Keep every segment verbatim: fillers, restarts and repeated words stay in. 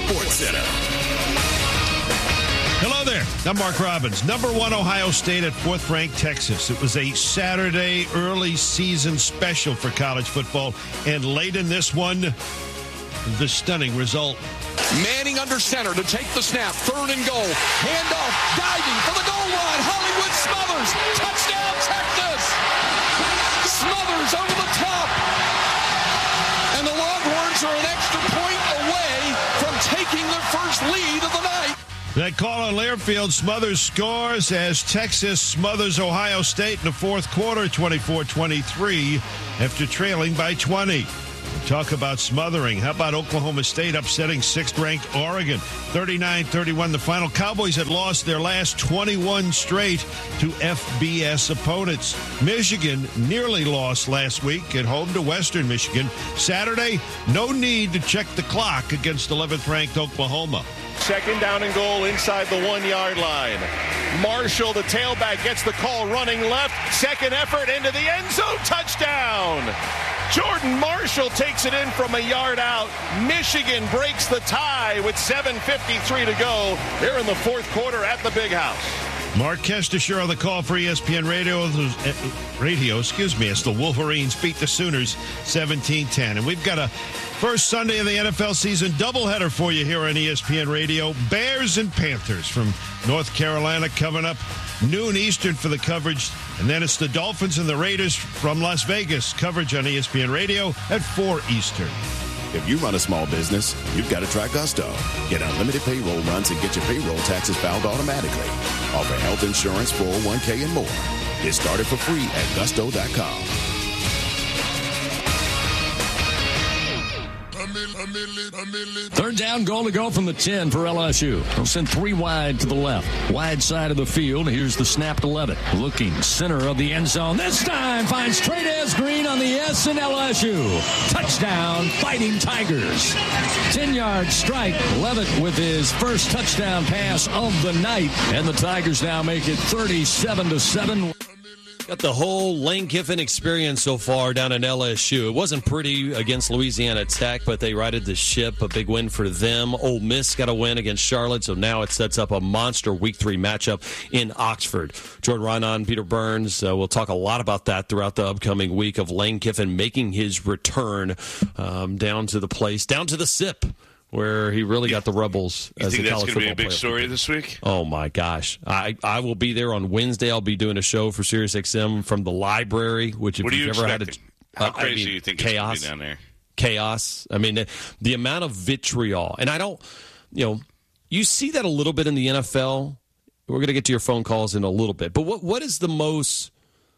Sports Center. Hello there. I'm Mark Robbins. Number one, Ohio State at fourth-ranked Texas. It was a Saturday early season special for college football. And late in this one, the stunning result. Manning under center to take the snap. Third and goal. Handoff. Diving for the goal line. Hollywood Smothers. Touchdown, Texas. Smothers over the top. And the Longhorns are an extra point away from taking their first lead of the night. That call on Learfield, Smothers scores as Texas smothers Ohio State in the fourth quarter, twenty-four twenty-three, after trailing by twenty. Talk about smothering. How about Oklahoma State upsetting sixth-ranked Oregon? thirty-nine thirty-one. The final. Cowboys had lost their last twenty-one straight to F B S opponents. Michigan nearly lost last week at home to Western Michigan. Saturday, no need to check the clock against eleventh-ranked Oklahoma. Second down and goal inside the one-yard line. Marshall, the tailback, gets the call running left. Second effort into the end zone. Touchdown. Jordan Marshall takes it in from a yard out. Michigan breaks the tie with seven fifty-three to go. They're in the fourth quarter at the Big House. Mark Kestisher on the call for E S P N Radio, radio, excuse me, as the Wolverines beat the Sooners seventeen ten. And we've got a first Sunday of the N F L season doubleheader for you here on E S P N Radio. Bears and Panthers from North Carolina coming up noon Eastern for the coverage. And then it's the Dolphins and the Raiders from Las Vegas. Coverage on E S P N Radio at four Eastern. If you run a small business, you've got to try Gusto. Get unlimited payroll runs and get your payroll taxes filed automatically. Offer health insurance, four oh one k, and more. Get started for free at gusto dot com. Third down, goal to go from the ten for L S U. They'll send three wide to the left. Wide side of the field. Here's the snap to Levitt. Looking center of the end zone. This time finds Trey'Dez Green on the S and L S U. Touchdown, Fighting Tigers. ten-yard strike. Levitt with his first touchdown pass of the night. And the Tigers now make it thirty-seven to seven. Got the whole Lane Kiffin experience so far down in L S U. It wasn't pretty against Louisiana Tech, but they righted the ship. A big win for them. Ole Miss got a win against Charlotte, so now it sets up a monster Week three matchup in Oxford. Jordan Raanan, Peter Burns, uh, we'll talk a lot about that throughout the upcoming week of Lane Kiffin making his return um, down to the place, down to the S I P, where he really got the Rebels. You as think a that's college going to be a football big player. story this week? Oh, my gosh. I, I will be there on Wednesday. I'll be doing a show for SiriusXM from the library, which if What are you've you ever had expecting? a, How uh, crazy I mean, do you think chaos, it's going to be down there? Chaos. I mean, the, the amount of vitriol. And I don't, you know, you see that a little bit in the N F L. We're going to get to your phone calls in a little bit. But what what is the most,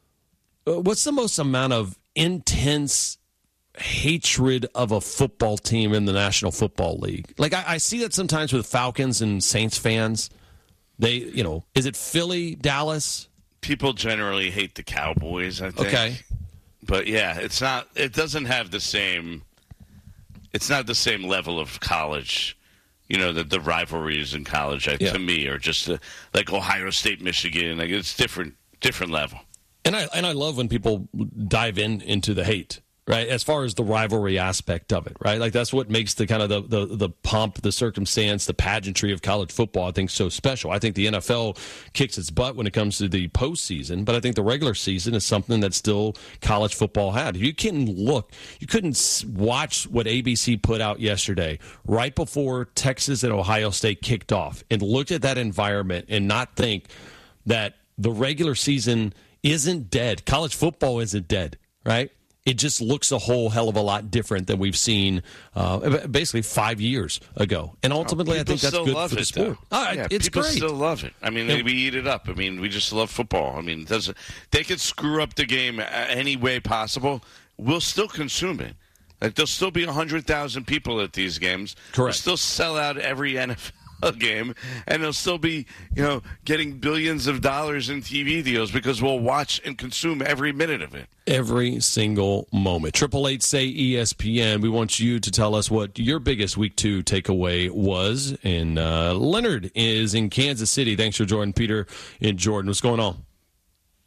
uh, what's the most amount of intense hatred of a football team in the National Football League? Like, I, I see that sometimes with Falcons and Saints fans. They, you know, is it Philly, Dallas? People generally hate the Cowboys, I think. Okay. But, yeah, it's not, it doesn't have the same, it's not the same level of college, you know, the, the rivalries in college, I, Yeah. to me, are just uh, like Ohio State, Michigan. Like, it's different, different level. And I and I love when people dive in into the hate, right? As far as the rivalry aspect of it, right? Like that's what makes the kind of the, the, the pomp, the circumstance, the pageantry of college football, I think, so special. I think the N F L kicks its butt when it comes to the postseason, but I think the regular season is something that still college football had. You couldn't look, you couldn't watch what A B C put out yesterday, right before Texas and Ohio State kicked off, and looked at that environment and not think that the regular season isn't dead. College football isn't dead, right? It just looks a whole hell of a lot different than we've seen uh, basically five years ago. And ultimately, oh, I think that's good for the it, sport. Oh, yeah, it's people great. still love it. I mean, Yeah. we eat it up. I mean, we just love football. I mean, does they could screw up the game any way possible. We'll still consume it. Like, there'll still be one hundred thousand people at these games. Correct. We'll still sell out every N F L game, and they'll still be, you know, getting billions of dollars in T V deals because we'll watch and consume every minute of it. Every single moment. Triple eight say E S P N. We want you to tell us what your biggest week two takeaway was. And uh, Leonard is in Kansas City. Thanks for joining Peter and Jordan. What's going on?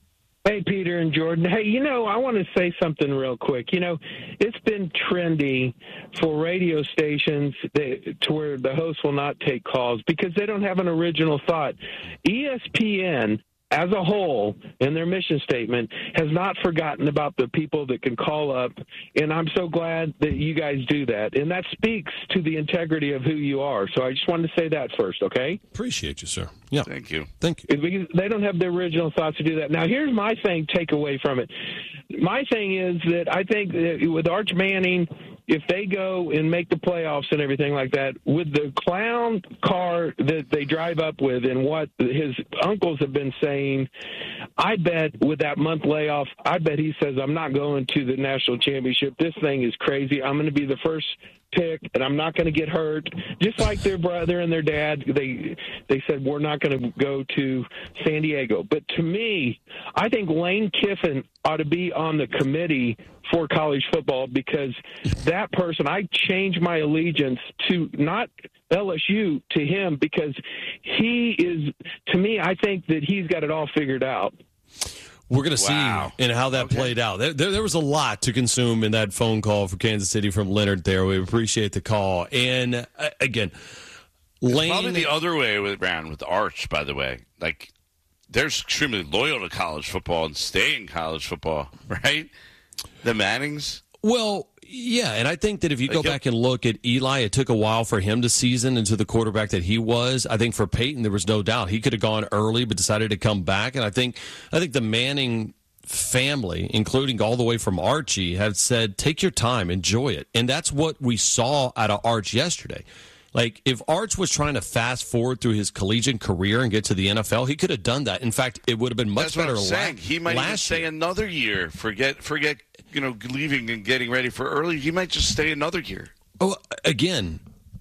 Hey, Peter and Jordan. Hey, you know, I want to say something real quick. You know, it's been trendy for radio stations that, to where the host will not take calls because they don't have an original thought. E S P N, as a whole, in their mission statement, has not forgotten about the people that can call up, and I'm so glad that you guys do that. And that speaks to the integrity of who you are. So I just wanted to say that first, okay? Appreciate you, sir. Yeah. Thank you. Thank you. Because they don't have the original thoughts to do that. Now, here's my thing, take away from it. My thing is that I think that with Arch Manning, if they go and make the playoffs and everything like that, with the clown car that they drive up with and what his uncles have been saying, I bet with that month layoff, I bet he says, I'm not going to the national championship. This thing is crazy. I'm going to be the first pick, and I'm not going to get hurt. Just like their brother and their dad, they they said, we're not going to go to San Diego. But to me, I think Lane Kiffin ought to be on the committee for college football because that person, I changed my allegiance to not L S U to him because he is, to me, I think that he's got it all figured out. We're going to Wow. see and how that Okay. played out. There, there, there was a lot to consume in that phone call for Kansas City from Leonard there. We appreciate the call. And, uh, again, Lane... Probably the other way with around with Arch, by the way. Like, they're extremely loyal to college football and stay in college football, right? The Mannings. Well, yeah, and I think that if you go Like, back and look at Eli, it took a while for him to season into the quarterback that he was. I think for Peyton, there was no doubt he could have gone early, but decided to come back. And I think, I think the Manning family, including all the way from Archie, have said, "Take your time, enjoy it," and that's what we saw out of Arch yesterday. Like, if Arch was trying to fast forward through his collegiate career and get to the N F L, he could have done that. In fact, it would have been much That's better what I'm saying. la- He might even last stay year. another year. Forget, forget, you know, leaving and getting ready for early. He might just stay another year. Oh, again,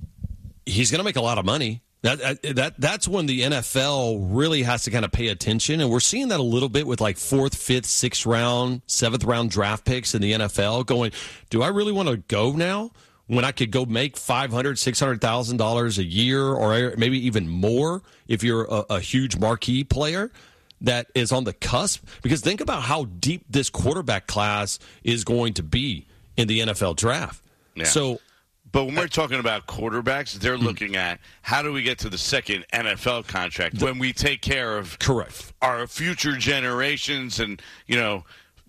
he's going to make a lot of money. That that that's when the N F L really has to kind of pay attention, and we're seeing that a little bit with like fourth, fifth, sixth round, seventh round draft picks in the N F L. Going, do I really want to go now when I could go make five hundred, six hundred thousand dollars a year, or maybe even more if you're a, a huge marquee player that is on the cusp? Because think about how deep this quarterback class is going to be in the N F L draft. Yeah. So. But when we're talking about quarterbacks, they're Hmm. looking at how do we get to the second N F L contract when we take care of Correct. our future generations and, you know,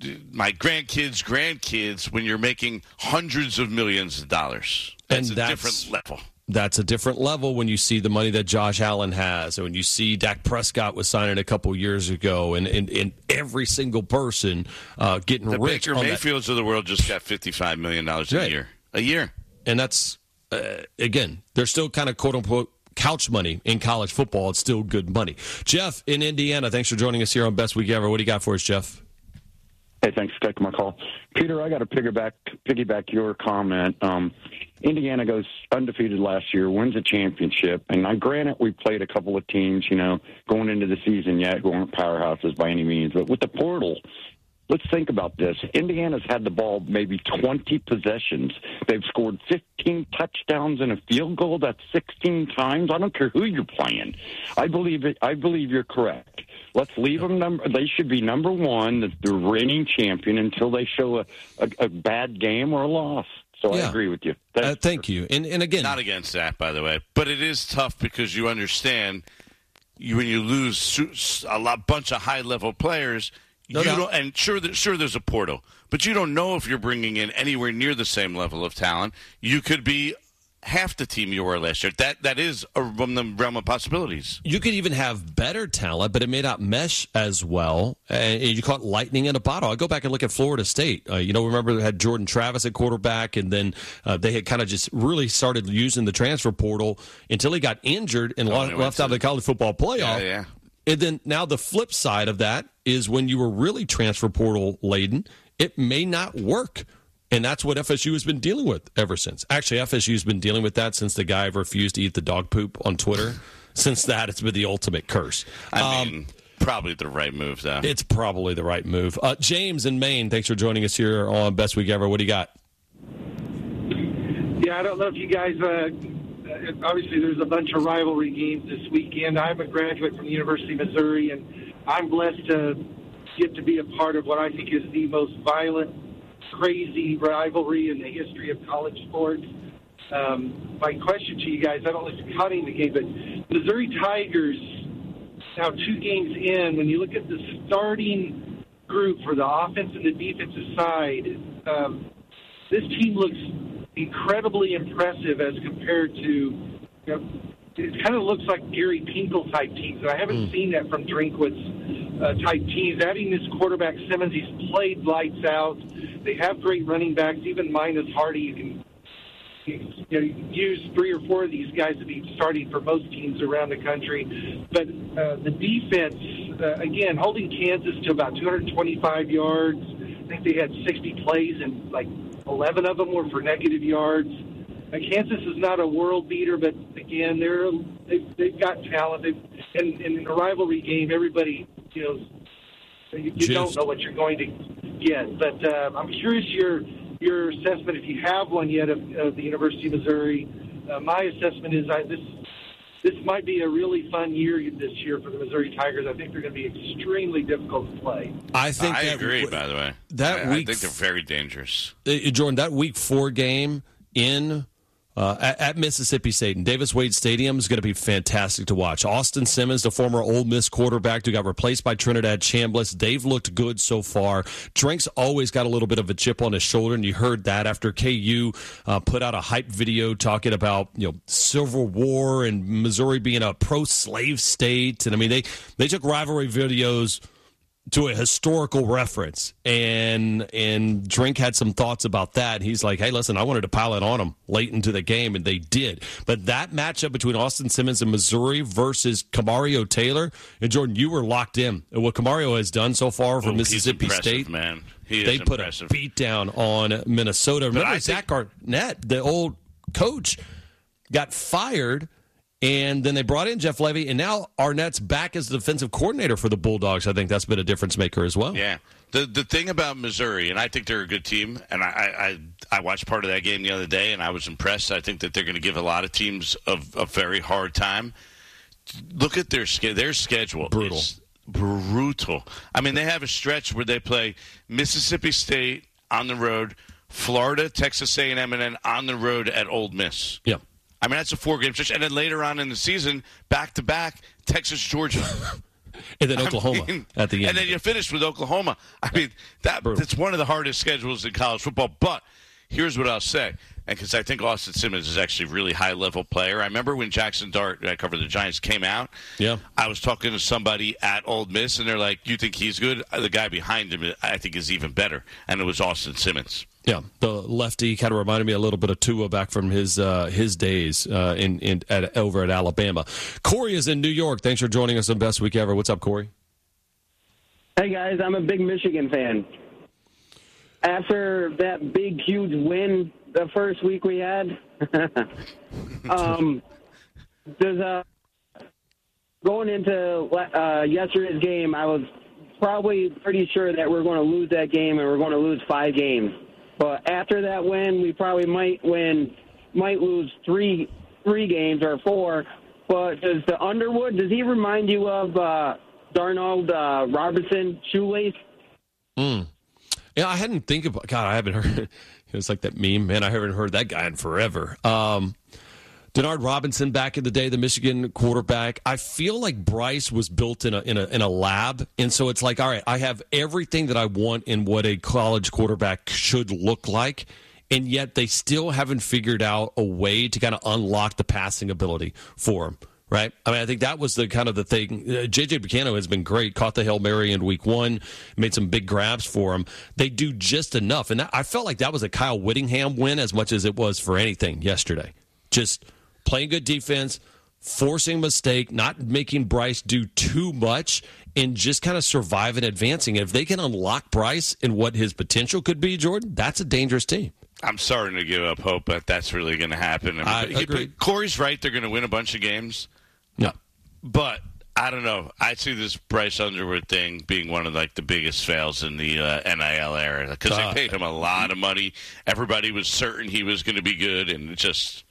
my grandkids, grandkids, when you're making hundreds of millions of dollars. That's And a that's- different level. That's a different level when you see the money that Josh Allen has, and when you see Dak Prescott was signing a couple years ago, and, and, and every single person uh, getting The rich Baker on that. Mayfields of the world just got fifty-five million dollars a Right. year. A year. And that's, uh, again, there's still kind of quote-unquote couch money in college football. It's still good money. Jeff in Indiana, thanks for joining us here on Best Week Ever. What do you got for us, Jeff? Hey, thanks for taking my call. Peter, I got to piggyback, piggyback your comment. Um, Indiana goes undefeated last year, wins a championship. And I granted we played a couple of teams, you know, going into the season yet, who aren't powerhouses by any means. But with the portal, let's think about this. Indiana's had the ball maybe twenty possessions. They've scored fifteen touchdowns and a field goal. That's sixteen times. I don't care who you're playing. I believe it. I believe you're correct. Let's leave them number. They should be number one, the, the reigning champion, until they show a, a, a bad game or a loss. So Yeah. I agree with you. Uh, Thanks. thank you. And, and again, Not against that, by the way. But it is tough because you understand you, when you lose su- a lot, bunch of high-level players, No you doubt. don't, and sure, there- sure, there's a portal, but you don't know if you're bringing in anywhere near the same level of talent. You could be half the team you were last year. That that is a, from the realm of possibilities. you could even have better talent, but it may not mesh as well. And you caught lightning in a bottle. I go back and look at Florida State. Uh, you know, remember they had Jordan Travis at quarterback, and then uh, they had kind of just really started using the transfer portal until he got injured and Oh, lo- and he went left to out of the college football playoff. Yeah, yeah. And then now the flip side of that is when you were really transfer portal laden, it may not work. And that's what F S U has been dealing with ever since. Actually, F S U has been dealing with that since the guy refused to eat the dog poop on Twitter. Since that, it's been the ultimate curse. I Um, mean, probably the right move, though. it's probably the right move. Uh, James in Maine, thanks for joining us here on Best Week Ever. What do you got? Yeah, I don't know if you guys, uh, obviously there's a bunch of rivalry games this weekend. I'm a graduate from the University of Missouri, and I'm blessed to get to be a part of what I think is the most violent, crazy rivalry in the history of college sports. Um, my question to you guys, I don't know if you're counting the game, but Missouri Tigers, now two games in, when you look at the starting group for the offense and the defensive side, um, this team looks incredibly impressive as compared to, you know, it kind of looks like Gary Pinkel type teams. And I haven't mm. seen that from Drinkwitz uh, type teams. Adding this quarterback Simmons, he's played lights out. They have great running backs, even minus Hardy. You can you know, use three or four of these guys to be starting for most teams around the country. But uh, the defense, uh, again, holding Kansas to about two hundred twenty-five yards. I think they had sixty plays, and like eleven of them were for negative yards. Uh, Kansas is not a world beater, but again, they're they've, they've got talent. They've, and, and in a rivalry game, everybody, you know, you, you don't know what you're going to get. But uh, I'm curious your your assessment, if you have one yet, of, of the University of Missouri. Uh, my assessment is I, this this might be a really fun year this year for the Missouri Tigers. I think they're going to be extremely difficult to play. I think I that, agree. By the way, that I, week, I think they're very dangerous. Uh, Jordan, that week four game in. Uh, at, at Mississippi State and Davis Wade Stadium is going to be fantastic to watch. Austin Simmons, the former Ole Miss quarterback who got replaced by Trinidad Chambliss, they've looked good so far. Drink's always got a little bit of a chip on his shoulder, and you heard that after K U uh, put out a hype video talking about, you know, Civil War and Missouri being a pro-slave state. And I mean, they they took rivalry videos to a historical reference, and and Drink had some thoughts about that. He's like, hey, listen, I wanted to pile it on them late into the game, and they did. But that matchup between Austin Simmons and Missouri versus Camario Taylor, and Jordan, you were locked in. And what Camario has done so far for oh, Mississippi he's State, man. He they is put impressive. a beat down on Minnesota. Remember, I Zach think- Arnett, the old coach, got fired. And then they brought in Jeff Levy, and now Arnett's back as the defensive coordinator for the Bulldogs. I think that's been a difference maker as well. Yeah. The the thing about Missouri, and I think they're a good team, and I, I, I watched part of that game the other day, and I was impressed. I think that they're going to give a lot of teams a, a very hard time. Look at their, their schedule. Brutal. It's brutal. I mean, they have a stretch where they play Mississippi State on the road, Florida, Texas A and M, and then on the road at Ole Miss. Yeah. I mean, that's a four-game stretch. And then later on in the season, back-to-back, Texas, Georgia. And then Oklahoma I mean, at the end. And then you finish with Oklahoma. I mean, that that's one of the hardest schedules in college football. But here's what I'll say, and because I think Austin Simmons is actually a really high-level player. I remember when Jackson Dart, I covered the Giants, came out. Yeah. I was talking to somebody at Ole Miss, and they're like, you think he's good? The guy behind him, I think, is even better. And it was Austin Simmons. Yeah, the lefty kind of reminded me a little bit of Tua back from his uh, his days uh, in, in at, over at Alabama. Corey is in New York. Thanks for joining us on Best Week Ever. What's up, Corey? Hey, guys. I'm a big Michigan fan. After that big, huge win the first week we had, um, there's a, going into uh, yesterday's game, I was probably pretty sure that we're going to lose that game and we're going to lose five games. But after that win, we probably might win, might lose three, three games or four. But does the Underwood, does he remind you of uh, Darnold uh, Robinson shoelace? Mm. Yeah, I hadn't think about. God, I haven't heard. It was like that meme, man. I haven't heard that guy in forever. Um, Denard Robinson back in the day, the Michigan quarterback. I feel like Bryce was built in a in a in a lab, and so it's like, all right, I have everything that I want in what a college quarterback should look like, and yet they still haven't figured out a way to kind of unlock the passing ability for him. Right? I mean, I think that was the kind of the thing. Uh, J J Buchanan has been great. Caught the Hail Mary in week one. Made some big grabs for him. They do just enough. And that, I felt like that was a Kyle Whittingham win as much as it was for anything yesterday. Just playing good defense, forcing a mistake, not making Bryce do too much, and just kind of survive and advancing. If they can unlock Bryce and what his potential could be, Jordan, that's a dangerous team. I'm starting to give up hope that that's really going to happen. I, mean, I he, agree. Corey's right. They're going to win a bunch of games. No. But I don't know. I see this Bryce Underwood thing being one of like the biggest fails in the uh, N I L era because uh, they paid him a lot of money. Everybody was certain he was going to be good, and it just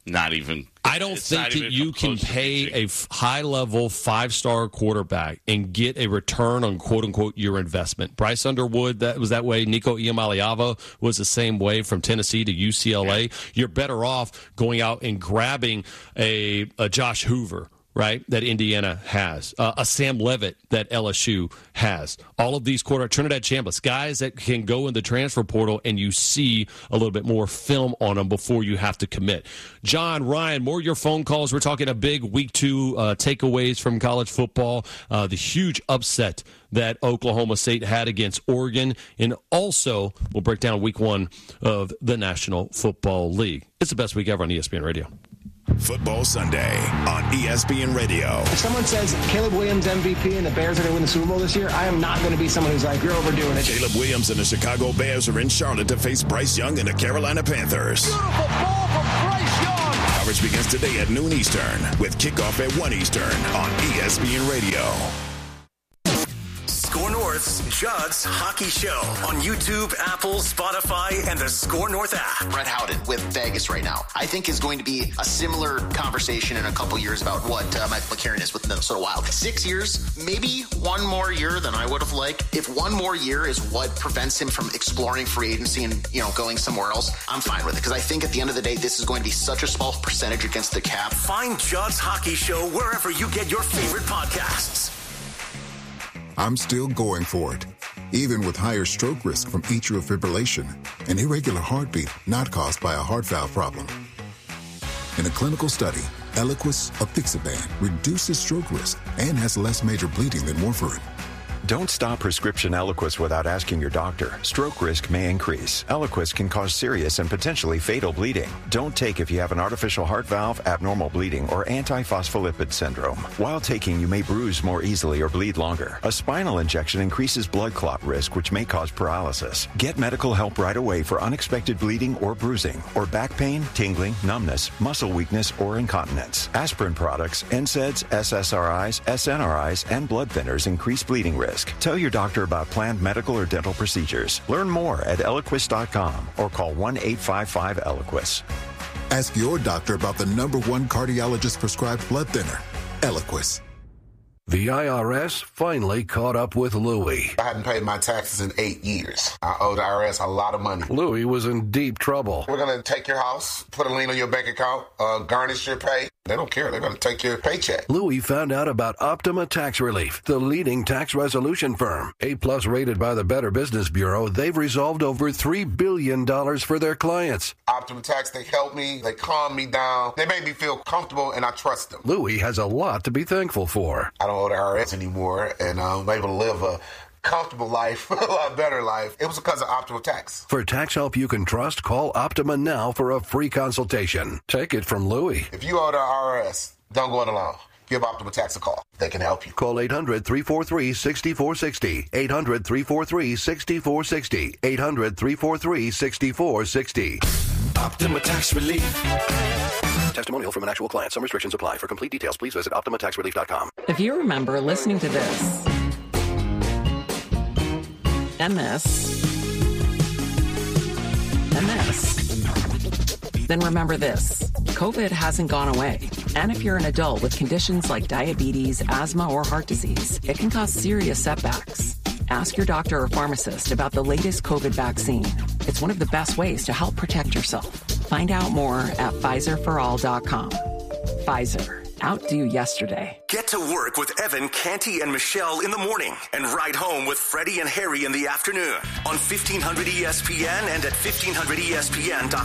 not even. I don't think that you can pay a f- high-level five-star quarterback and get a return on quote-unquote your investment. Bryce Underwood, that was that way. Nico Iamaleava was the same way from Tennessee to U C L A. Yeah. You're better off going out and grabbing a, a Josh Hoover, right, that Indiana has, uh, a Sam Levitt that L S U has. All of these quarter Trinidad Chambliss, guys that can go in the transfer portal and you see a little bit more film on them before you have to commit. John, Ryan, more of your phone calls. We're talking a big week two uh, takeaways from college football, uh, the huge upset that Oklahoma State had against Oregon, and also we'll break down week one of the National Football League. It's the best week ever on E S P N Radio. Football Sunday on E S P N Radio. If someone says Caleb Williams M V P and the Bears are going to win the Super Bowl this year, I am not going to be someone who's like, you're overdoing it. Caleb Williams and the Chicago Bears are in Charlotte to face Bryce Young and the Carolina Panthers. Beautiful ball from Bryce Young. Coverage begins today at noon Eastern with kickoff at one Eastern on E S P N Radio. Score North's Judd's Hockey Show on YouTube, Apple, Spotify, and the Score North app. Brett Howden with Vegas right now, I think is going to be a similar conversation in a couple years about what uh, Michael McCarron is with the Minnesota Wild. Six years, maybe one more year than I would have liked. If one more year is what prevents him from exploring free agency and, you know, going somewhere else, I'm fine with it. Because I think at the end of the day, this is going to be such a small percentage against the cap. Find Judd's Hockey Show wherever you get your favorite podcasts. I'm still going for it, even with higher stroke risk from atrial fibrillation, an irregular heartbeat not caused by a heart valve problem. In a clinical study, Eliquis, apixaban, reduces stroke risk and has less major bleeding than warfarin. Don't stop prescription Eliquis without asking your doctor. Stroke risk may increase. Eliquis can cause serious and potentially fatal bleeding. Don't take if you have an artificial heart valve, abnormal bleeding, or antiphospholipid syndrome. While taking, you may bruise more easily or bleed longer. A spinal injection increases blood clot risk, which may cause paralysis. Get medical help right away for unexpected bleeding or bruising, or back pain, tingling, numbness, muscle weakness, or incontinence. Aspirin products, N SAIDs, S S R Is, S N R Is, and blood thinners increase bleeding risk. Tell your doctor about planned medical or dental procedures. Learn more at Eliquis dot com or call one eight five five Eliquis. Ask your doctor about the number one cardiologist prescribed blood thinner, Eliquis. The I R S finally caught up with Louie. I hadn't paid my taxes in eight years. I owe the I R S a lot of money. Louie was in deep trouble. We're going to take your house, put a lien on your bank account, uh, garnish your pay. They don't care. They're going to take your paycheck. Louie found out about Optima Tax Relief, the leading tax resolution firm. A-plus rated by the Better Business Bureau, they've resolved over three billion dollars for their clients. Optima Tax, they help me. They calm me down. They make me feel comfortable, and I trust them. Louie has a lot to be thankful for. I don't owe the I R S anymore, and I'm able to live a comfortable life, a lot better life. It was because of Optima Tax. For tax help you can trust, call Optima now for a free consultation. Take it from Louie. If you owe the I R S, don't go it alone. Give Optima Tax a call. They can help you. Call eight hundred, three four three, six four six zero. eight hundred, three four three, six four six zero. eight hundred, three four three, six four six zero. Optima Tax Relief. Testimonial from an actual client. Some restrictions apply. For complete details, please visit Optima Tax Relief dot com. If you remember listening to this and this and this, then remember this. COVID hasn't gone away. And if you're an adult with conditions like diabetes, asthma, or heart disease, it can cause serious setbacks. Ask your doctor or pharmacist about the latest COVID vaccine. It's one of the best ways to help protect yourself. Find out more at Pfizer for all dot com. Pfizer. Outdo yesterday. Get to work with Evan, Canty, and Michelle in the morning and ride home with Freddie and Harry in the afternoon on fifteen hundred E S P N and at fifteen hundred E S P N dot com.